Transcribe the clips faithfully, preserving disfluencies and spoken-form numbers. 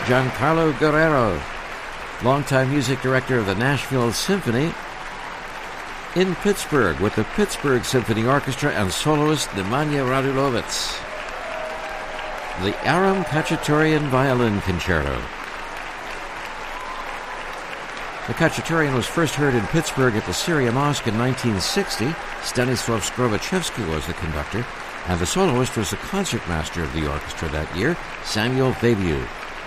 Giancarlo Guerrero, longtime music director of the Nashville Symphony, in Pittsburgh with the Pittsburgh Symphony Orchestra and soloist Nemanja Radulovic. The Aram Khachaturian Violin Concerto. The Khachaturian was first heard in Pittsburgh at the Syria Mosque in nineteen sixty. Stanislav Skrobaczewski was the conductor, and the soloist was the concertmaster of the orchestra that year, Samuel Fabiu.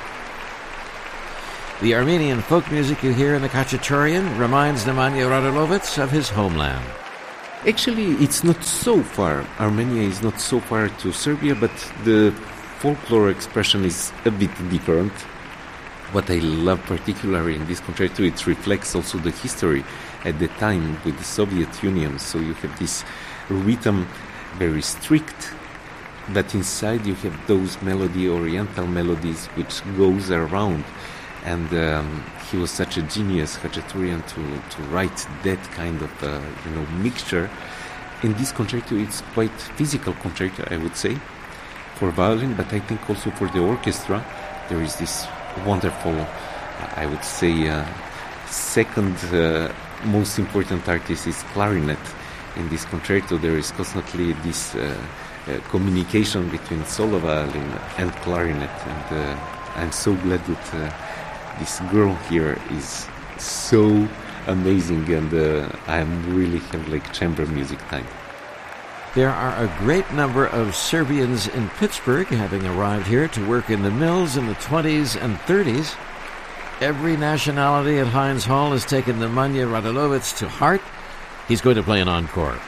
The Armenian folk music you hear in the Khachaturian reminds Nemanja Radulovic of his homeland. Actually, it's not so far. Armenia is not so far to Serbia, but the folklore expression is a bit different. What I love particularly in this concerto, it reflects also the history at the time with the Soviet Union. So you have this rhythm, very strict, but inside you have those melody, oriental melodies, which goes around. And um, he was such a genius, Khachaturian, to, to write that kind of uh, you know mixture. In this concerto, it's quite physical concerto, I would say, for violin, but I think also for the orchestra, there is this wonderful, I would say, uh, second uh, most important artist is clarinet. In this concerto, there is constantly this uh, uh, communication between solo violin and clarinet, and uh, I'm so glad that uh, this girl here is so amazing, and uh, I really have like chamber music time. There are a great number of Serbians in Pittsburgh, having arrived here to work in the mills in the twenties and thirties. Every nationality at Heinz Hall has taken Nemanja Radulovic to heart. He's going to play an encore.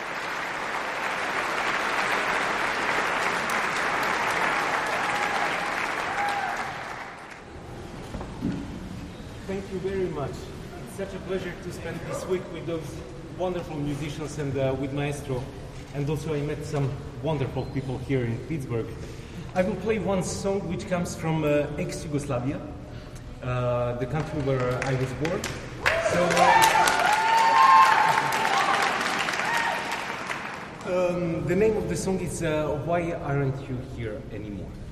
Thank you very much. It's such a pleasure to spend this week with those wonderful musicians and uh, with Maestro. And also I met some wonderful people here in Pittsburgh. I will play one song which comes from uh, ex-Yugoslavia, uh, the country where I was born. So, uh, um, the name of the song is uh, Why Aren't You Here Anymore?